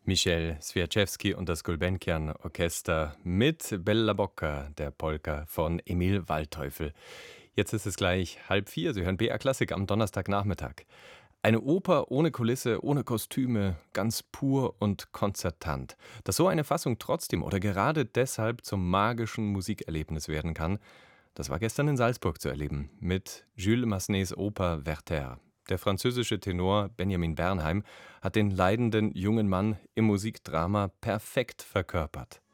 Michel Swiaczewski und das Gulbenkian-Orchester mit Bella Bocca, der Polka von Emil Waldteufel. Jetzt ist es gleich 3:30. Sie hören BR Klassik am Donnerstagnachmittag. Eine Oper ohne Kulisse, ohne Kostüme, ganz pur und konzertant. Dass so eine Fassung trotzdem oder gerade deshalb zum magischen Musikerlebnis werden kann, das war gestern in Salzburg zu erleben mit Jules Massenets Oper Werther. Der französische Tenor Benjamin Bernheim hat den leidenden jungen Mann im Musikdrama perfekt verkörpert.